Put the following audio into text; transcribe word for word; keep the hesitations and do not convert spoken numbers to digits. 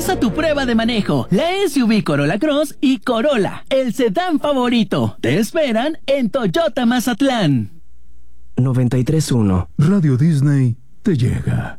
Pasa tu prueba de manejo. La S U V Corolla Cross y Corolla, el sedán favorito. Te esperan en Toyota Mazatlán. noventa y tres punto uno Radio Disney te llega.